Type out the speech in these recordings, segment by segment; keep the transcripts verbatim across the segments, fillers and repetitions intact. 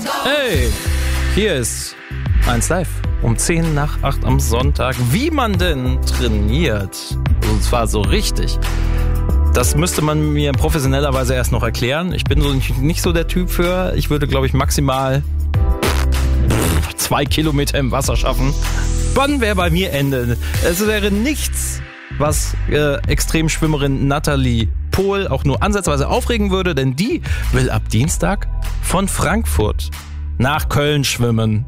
Hey, hier ist eins Live um zehn nach acht am Sonntag. Wie man denn trainiert, und zwar so richtig, das müsste man mir professionellerweise erst noch erklären. Ich bin so nicht, nicht so der Typ für. Ich würde, glaube ich, maximal zwei Kilometer im Wasser schaffen. Wann wäre bei mir Ende? Es wäre nichts, was äh, Extremschwimmerin Nathalie Pohl auch nur ansatzweise aufregen würde, denn die will ab Dienstag von Frankfurt nach Köln schwimmen.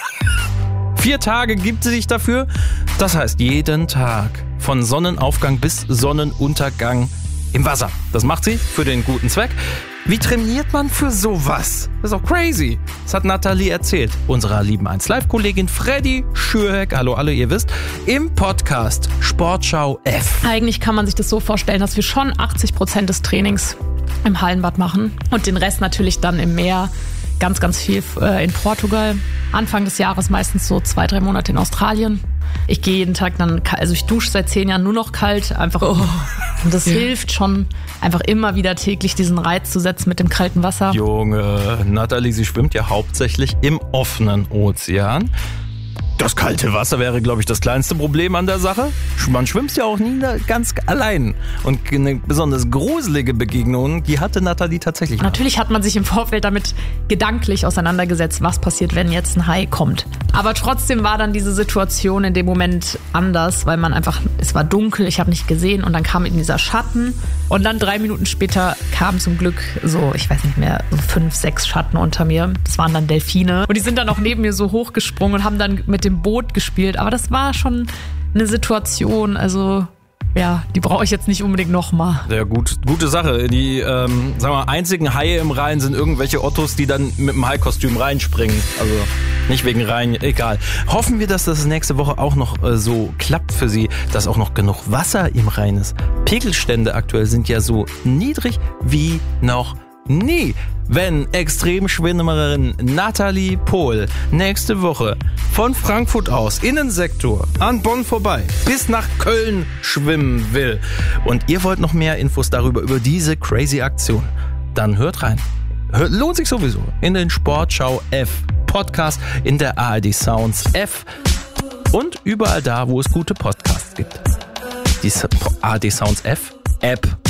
Vier Tage gibt sie sich dafür. Das heißt, jeden Tag von Sonnenaufgang bis Sonnenuntergang im Wasser. Das macht sie für den guten Zweck. Wie trainiert man für sowas? Das ist doch crazy. Das hat Nathalie erzählt. Unserer lieben eins Live-Kollegin Freddy Schürheck, hallo alle, ihr wisst, im Podcast Sportschau F. Eigentlich kann man sich das so vorstellen, dass wir schon achtzig Prozent des Trainings im Hallenbad machen und den Rest natürlich dann im Meer. Ganz, ganz viel äh, in Portugal. Anfang des Jahres meistens so zwei, drei Monate in Australien. Ich gehe jeden Tag dann, also ich dusche seit zehn Jahren nur noch kalt, einfach, oh. Und das ja. hilft schon, einfach immer wieder täglich diesen Reiz zu setzen mit dem kalten Wasser. Junge, Nathalie, sie schwimmt ja hauptsächlich im offenen Ozean. Das kalte Wasser wäre, glaube ich, das kleinste Problem an der Sache. Man schwimmt ja auch nie ganz allein. Und eine besonders gruselige Begegnung, die hatte Nathalie tatsächlich. Natürlich hat man sich im Vorfeld damit gedanklich auseinandergesetzt, was passiert, wenn jetzt ein Hai kommt. Aber trotzdem war dann diese Situation in dem Moment anders, weil man einfach, es war dunkel, ich habe nicht gesehen und dann kam eben dieser Schatten. Und dann drei Minuten später kamen zum Glück so, ich weiß nicht mehr, so fünf, sechs Schatten unter mir. Das waren dann Delfine. Und die sind dann auch neben mir so hochgesprungen und haben dann mit dem Boot gespielt. Aber das war schon eine Situation, also ja, die brauche ich jetzt nicht unbedingt nochmal. Ja, gut, gute Sache. Die, ähm, sagen wir mal, einzigen Haie im Rhein sind irgendwelche Ottos, die dann mit dem Haikostüm reinspringen. Also nicht wegen Rhein, egal. Hoffen wir, dass das nächste Woche auch noch äh, so klappt für Sie, dass auch noch genug Wasser im Rhein ist. Pegelstände aktuell sind ja so niedrig wie noch nie. Wenn Extremschwimmerin Nathalie Pohl nächste Woche von Frankfurt aus Innensektor an Bonn vorbei bis nach Köln schwimmen will und ihr wollt noch mehr Infos darüber, über diese crazy Aktion, dann hört rein. Hört, lohnt sich sowieso in den Sportschau F Podcast, in der A R D Sounds F und überall da, wo es gute Podcasts gibt. Die A R D Sounds F App